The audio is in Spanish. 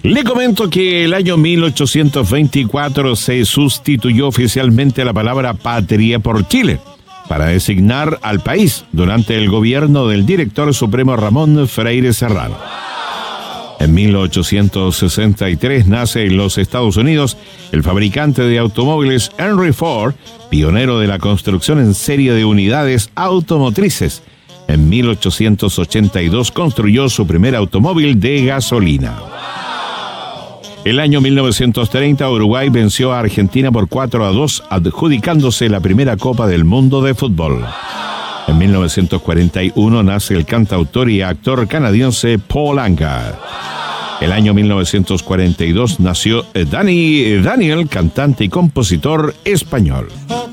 Le comento que el año 1824 se sustituyó oficialmente la palabra patria por Chile, para designar al país durante el gobierno del director supremo Ramón Freire Serrano. En 1863 nace en los Estados Unidos el fabricante de automóviles Henry Ford, pionero de la construcción en serie de unidades automotrices. En 1882 construyó su primer automóvil de gasolina. El año 1930 Uruguay venció a Argentina por 4-2, adjudicándose la primera Copa del Mundo de fútbol. En 1941 nace el cantautor y actor canadiense Paul Anka. El año 1942 nació Daniel, cantante y compositor español.